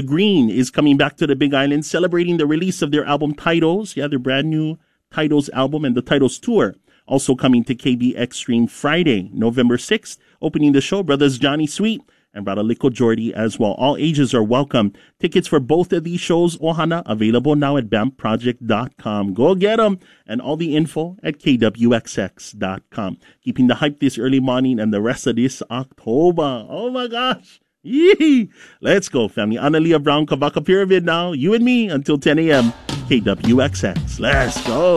Green is coming back to the Big Island, celebrating the release of their album Titles. Yeah, their brand new Titles album and the Titles Tour. Also coming to KB Extreme Friday, November 6th. Opening the show, Brothers Johnny Sweet and Brother Lico Jordy as well. All ages are welcome. Tickets for both of these shows, Ohana, available now at BAMProject.com. Go get them. And all the info at KWXX.com. Keeping the hype this early morning and the rest of this October. Oh my gosh. Yee! Let's go, family. Analia Brown, Kavaka Pyramid now. You and me until 10 a.m. KWXX. Let's go.